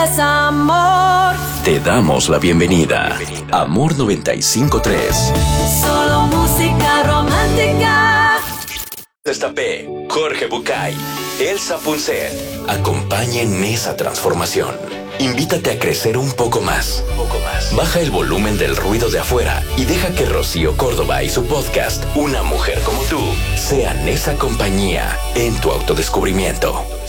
es amor. Te damos la bienvenida. Amor 95.3. Solo música romántica. Destapé, Jorge Bucay, Elsa Punset. Acompañen esa transformación. Invítate a crecer un poco más. Baja el volumen del ruido de afuera y deja que Rocío Córdoba y su podcast, Una Mujer Como Tú, sean esa compañía en tu autodescubrimiento.